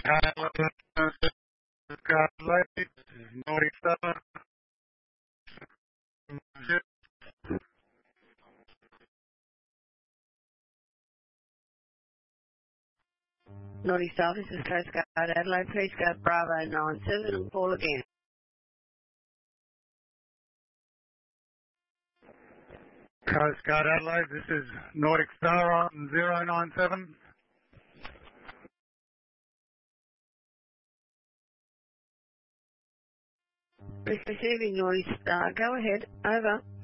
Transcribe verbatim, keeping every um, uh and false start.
Adelaide, Nordic Star. Naughty Star, this is Coast Guard Adelaide. Please go Bravo nine seven and call again. Coast Guard Adelaide, this is Nordic Star on zero nine seven. Receiving Naughty Star, go ahead, over.